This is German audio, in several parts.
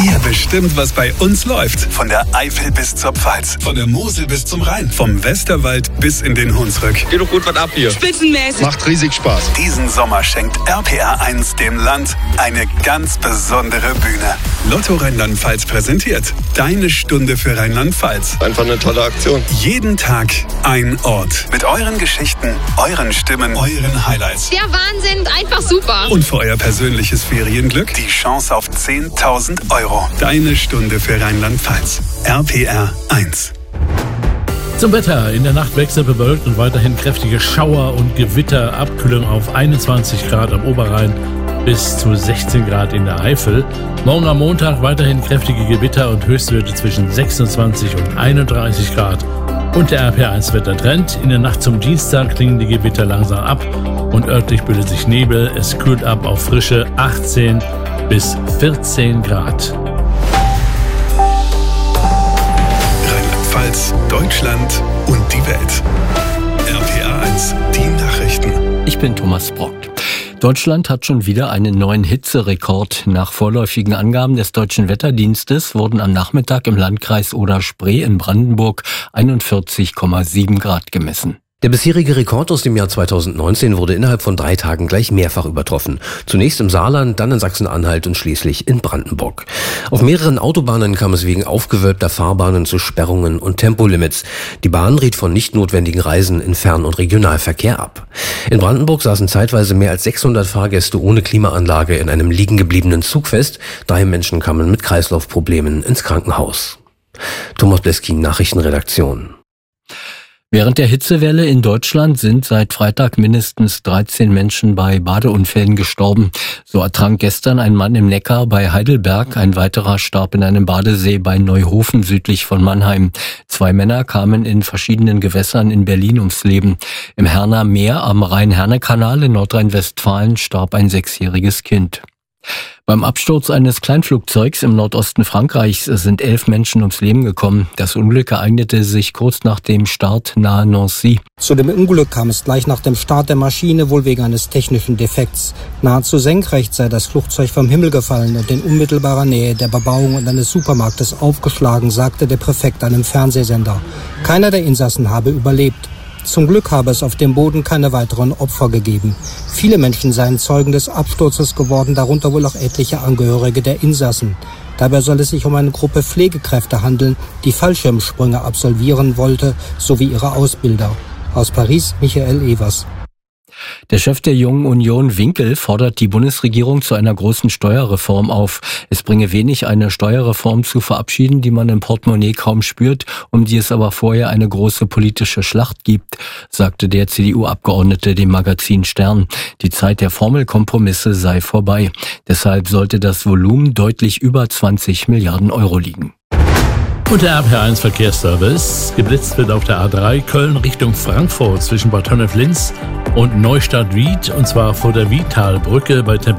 Ihr bestimmt, was bei uns läuft. Von der Eifel bis zur Pfalz. Von der Mosel bis zum Rhein. Vom Westerwald bis in den Hunsrück. Geht doch gut was ab hier. Spitzenmäßig. Macht riesig Spaß. Diesen Sommer schenkt RPR1 dem Land eine ganz besondere Bühne. Lotto Rheinland-Pfalz präsentiert Deine Stunde für Rheinland-Pfalz. Einfach eine tolle Aktion. Jeden Tag ein Ort. Mit euren Geschichten, euren Stimmen, euren Highlights. Der Wahnsinn, einfach super. Und für euer persönliches Ferienglück die Chance auf 10.000 Euro. Deine Stunde für Rheinland-Pfalz. RPR1. Zum Wetter. In der Nacht wechselnd bewölkt und weiterhin kräftige Schauer und Gewitter. Abkühlung auf 21 Grad am Oberrhein bis zu 16 Grad in der Eifel. Morgen am Montag weiterhin kräftige Gewitter und Höchstwerte zwischen 26 und 31 Grad. Und der RPR1-Wettertrend. In der Nacht zum Dienstag klingen die Gewitter langsam ab und örtlich bildet sich Nebel. Es kühlt ab auf frische 18 bis 14 Grad. Rheinland-Pfalz, Deutschland und die Welt. RPR1, die Nachrichten. Ich bin Thomas Brock. Deutschland hat schon wieder einen neuen Hitzerekord. Nach vorläufigen Angaben des Deutschen Wetterdienstes wurden am Nachmittag im Landkreis Oder-Spree in Brandenburg 41,7 Grad gemessen. Der bisherige Rekord aus dem Jahr 2019 wurde innerhalb von 3 Tagen gleich mehrfach übertroffen. Zunächst im Saarland, dann in Sachsen-Anhalt und schließlich in Brandenburg. Auf mehreren Autobahnen kam es wegen aufgewölbter Fahrbahnen zu Sperrungen und Tempolimits. Die Bahn riet von nicht notwendigen Reisen in Fern- und Regionalverkehr ab. In Brandenburg saßen zeitweise mehr als 600 Fahrgäste ohne Klimaanlage in einem liegengebliebenen Zug fest. 3 Menschen kamen mit Kreislaufproblemen ins Krankenhaus. Thomas Bleskin, Nachrichtenredaktion. Während der Hitzewelle in Deutschland sind seit Freitag mindestens 13 Menschen bei Badeunfällen gestorben. So ertrank gestern ein Mann im Neckar bei Heidelberg, ein weiterer starb in einem Badesee bei Neuhofen südlich von Mannheim. 2 Männer kamen in verschiedenen Gewässern in Berlin ums Leben. Im Herner Meer am Rhein-Herne-Kanal in Nordrhein-Westfalen starb ein 6-jähriges Kind. Beim Absturz eines Kleinflugzeugs im Nordosten Frankreichs sind 11 Menschen ums Leben gekommen. Das Unglück ereignete sich kurz nach dem Start nahe Nancy. Zu dem Unglück kam es gleich nach dem Start der Maschine, wohl wegen eines technischen Defekts. Nahezu senkrecht sei das Flugzeug vom Himmel gefallen und in unmittelbarer Nähe der Bebauung und eines Supermarktes aufgeschlagen, sagte der Präfekt einem Fernsehsender. Keiner der Insassen habe überlebt. Zum Glück habe es auf dem Boden keine weiteren Opfer gegeben. Viele Menschen seien Zeugen des Absturzes geworden, darunter wohl auch etliche Angehörige der Insassen. Dabei soll es sich um eine Gruppe Pflegekräfte handeln, die Fallschirmsprünge absolvieren wollte, sowie ihre Ausbilder. Aus Paris, Michael Evers. Der Chef der Jungen Union, Winkel, fordert die Bundesregierung zu einer großen Steuerreform auf. Es bringe wenig, eine Steuerreform zu verabschieden, die man im Portemonnaie kaum spürt, um die es aber vorher eine große politische Schlacht gibt, sagte der CDU-Abgeordnete dem Magazin Stern. Die Zeit der Formelkompromisse sei vorbei. Deshalb sollte das Volumen deutlich über 20 Milliarden Euro liegen. Und der RPR1 Verkehrsservice. Geblitzt wird auf der A3 Köln Richtung Frankfurt zwischen Bad Honnef-Linz und Neustadt-Wied, und zwar vor der Wiedtalbrücke bei Tempo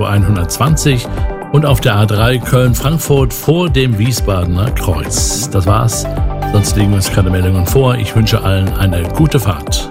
120 und auf der A3 Köln-Frankfurt vor dem Wiesbadener Kreuz. Das war's. Sonst liegen uns keine Meldungen vor. Ich wünsche allen eine gute Fahrt.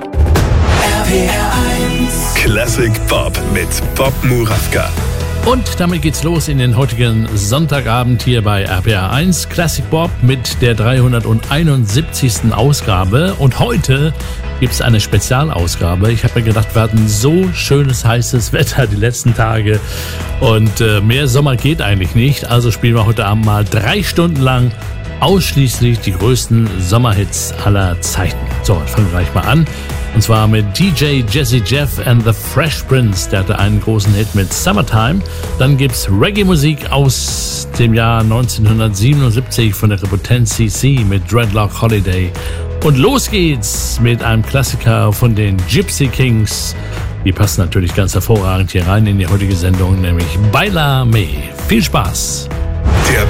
RPR1 Classic Bob mit Bob Murawka. Und damit geht's los in den heutigen Sonntagabend hier bei RPR1 Classic Bob mit der 371. Ausgabe. Und heute gibt's eine Spezialausgabe. Ich habe mir gedacht, wir hatten so schönes, heißes Wetter die letzten Tage. Und mehr Sommer geht eigentlich nicht. Also spielen wir heute Abend mal 3 Stunden lang ausschließlich die größten Sommerhits aller Zeiten. So, fangen wir gleich mal an. Und zwar mit DJ Jazzy Jeff and the Fresh Prince. Der hatte einen großen Hit mit Summertime. Dann gibt's Reggae-Musik aus dem Jahr 1977 von der Gruppe 10cc mit Dreadlock Holiday. Und los geht's mit einem Klassiker von den Gypsy Kings. Die passen natürlich ganz hervorragend hier rein in die heutige Sendung, nämlich Baila Me. Viel Spaß!